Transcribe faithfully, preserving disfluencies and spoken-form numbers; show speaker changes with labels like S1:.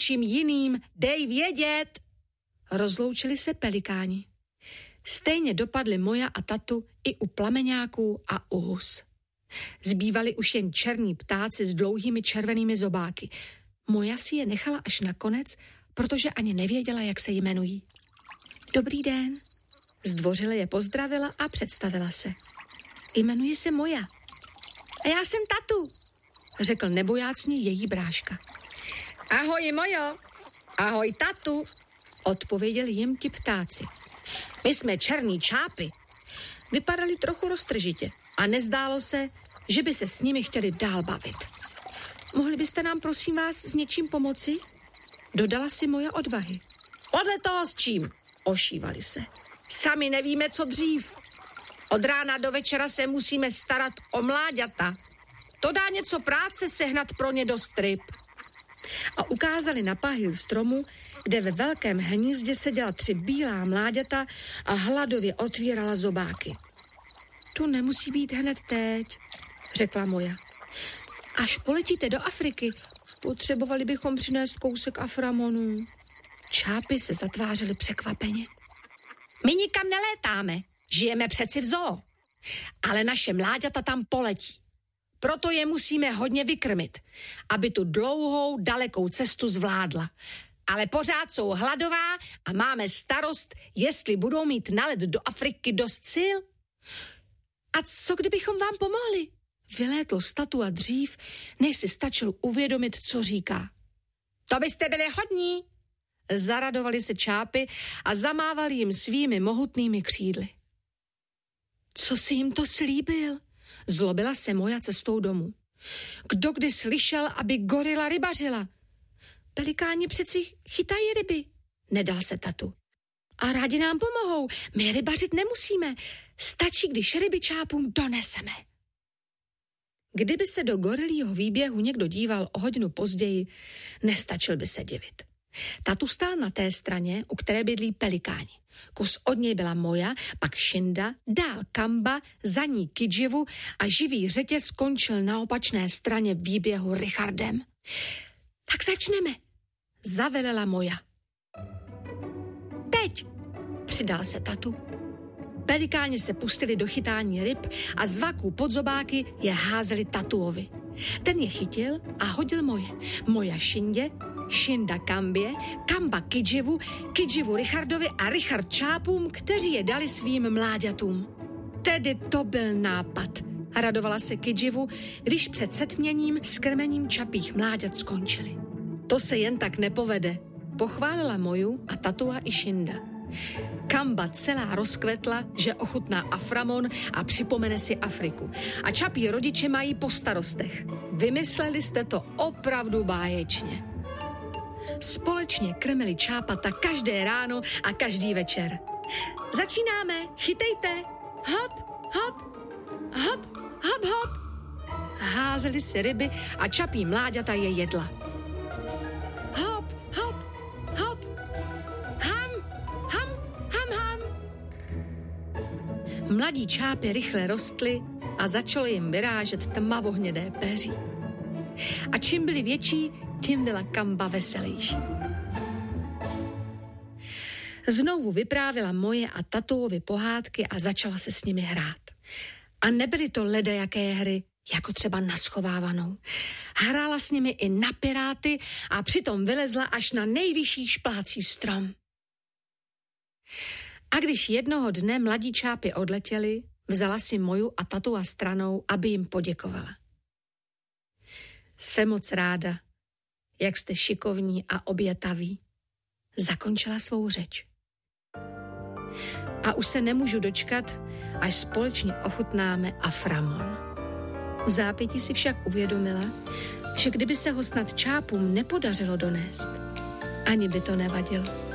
S1: něčím jiným, dej vědět. Rozloučili se pelikáni. Stejně dopadly Moja a Tatu i u plameňáků a u hus. Zbývali už jen černí ptáci s dlouhými červenými zobáky. Moja si je nechala až na konec, protože ani nevěděla, jak se jmenují. Dobrý den. Zdvořile je pozdravila a představila se. Jmenuji se Moja. A já jsem Tatu, řekl nebojácně její bráška. Ahoj, Mojo. Ahoj, Tatu, odpověděli jim ti ptáci. My jsme černí čápy. Vypadali trochu roztržitě a nezdálo se, že by se s nimi chtěli dál bavit. Mohli byste nám, prosím vás, s něčím pomoci? Dodala si Moja odvahy. Podle toho s čím? Ošívali se. Sami nevíme, co dřív. Od rána do večera se musíme starat o mláďata. To dá něco práce sehnat pro ně dost ryb. A ukázali na pahýl stromu, kde ve velkém hnízdě seděla tři bílá mláďata a hladově otvírala zobáky. To nemusí být hned teď, řekla Moja. Až poletíte do Afriky, potřebovali bychom přinést kousek aframonů. Čápy se zatvářely překvapeně. My nikam nelétáme, žijeme přeci v zoo. Ale naše mláďata tam poletí. Proto je musíme hodně vykrmit, aby tu dlouhou, dalekou cestu zvládla. Ale pořád jsou hladová a máme starost, jestli budou mít na let do Afriky dost sil. A co kdybychom vám pomohli? Vylétl z Tatu a dřív, než si stačil uvědomit, co říká. To byste byli hodní. Zaradovali se čápy a zamávali jim svými mohutnými křídly. Co si jim to slíbil? Zlobila se Moja cestou domů. Kdo kdy slyšel, aby gorila rybařila? Pelikáni přeci chytají ryby. Nedal se Tatu. A rádi nám pomohou. My rybařit nemusíme. Stačí, když ryby čápům doneseme. Kdyby se do gorilího výběhu někdo díval o hodinu později, nestačil by se divit. Tatu stál na té straně, u které bydlí pelikáni. Kus od něj byla Moja, pak Šinda, dál Kamba, za ní Kidživu a živý řetěz skončil na opačné straně výběhu Richardem. Tak začneme, zavelela Moja. Teď, přidal se Tatu. Pelikáni se pustili do chytání ryb a z vaků pod zobáky je házeli Tatuovi. Ten je chytil a hodil Moje. Moja Šindě, Šinda Kambě, Kamba Kidživu, Kidživu Richardovi a Richard čápům, kteří je dali svým mláďatům. Tedy to byl nápad. Radovala se Kidživu, když před setměním s krmením čapích mláďat skončili. To se jen tak nepovede, pochválila Moju a Tatua i Šinda. Kamba celá rozkvetla, že ochutná aframon a připomene si Afriku. A čapí rodiče mají po starostech. Vymysleli jste to opravdu báječně. Společně krmili čápata každé ráno a každý večer. Začínáme, chytejte, hop, hop, hop, hop, hop. Házeli si ryby a čapí mláďata je jedla. Hop, hop, hop, ham, ham, ham, ham. Mladí čápy rychle rostly a začalo jim vyrážet tmavohnědé peří. A čím byli větší, tím byla Kamba veselější. Znovu vyprávila Moje a Tatuovi pohádky a začala se s nimi hrát. A nebyly to ledajaké hry, jako třeba na schovávanou. Hrála s nimi i na piráty a přitom vylezla až na nejvyšší špácí strom. A když jednoho dne mladí čápy odletěli, vzala si Moju a Tatua stranou, aby jim poděkovala. Jsem moc ráda, jak jste šikovní a obětaví, zakončila svou řeč. A už se nemůžu dočkat, až společně ochutnáme aframon. V zápětí si však uvědomila, že kdyby se ho snad čápům nepodařilo donést, ani by to nevadilo.